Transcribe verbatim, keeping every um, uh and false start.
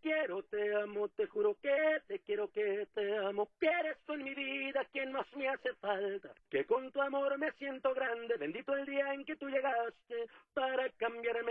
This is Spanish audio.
quiero, te amo, te juro que te quiero, que te amo, que eres tú en mi vida quien más me hace falta, que con tu amor me siento grande, bendito el día en que tú llegaste para cambiarme